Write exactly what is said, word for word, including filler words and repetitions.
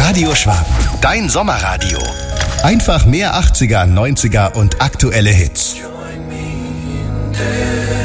Radio Schwaben, dein Sommerradio. Einfach mehr achtziger, neunziger und aktuelle Hits. Join me in